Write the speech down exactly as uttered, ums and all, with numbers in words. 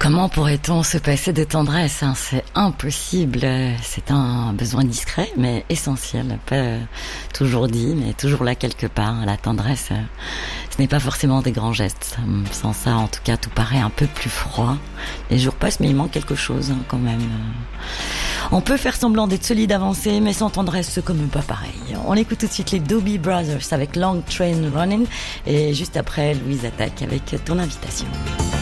Comment pourrait-on se passer de tendresse, hein? C'est impossible. C'est un besoin discret, mais essentiel. Pas toujours dit, mais toujours là quelque part. La tendresse, ce n'est pas forcément des grands gestes. Sans ça, en tout cas, tout paraît un peu plus froid. Les jours passent, mais il manque quelque chose, hein, quand même. On peut faire semblant d'être solide, avancé, mais sans tendresse, c'est quand même pas pareil. On écoute tout de suite les Doobie Brothers avec Long Train Running, et juste après, Louise attaque avec Ton Invitation.